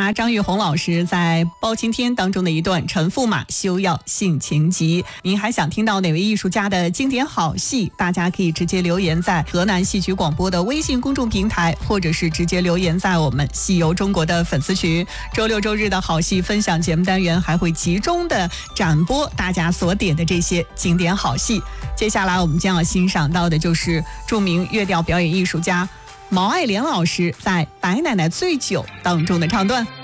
家张玉红老师在《包青天》当中的一段陈驸马休要性情急。您还想听到哪位艺术家的经典好戏？大家可以直接留言在河南戏曲广播的微信公众平台，或者是直接留言在我们戏游中国的粉丝群。周六周日的好戏分享节目单元还会集中的展播大家所点的这些经典好戏。接下来我们将要欣赏到的就是著名乐调表演艺术家毛爱莲老师在《白奶奶醉酒》当中的唱段。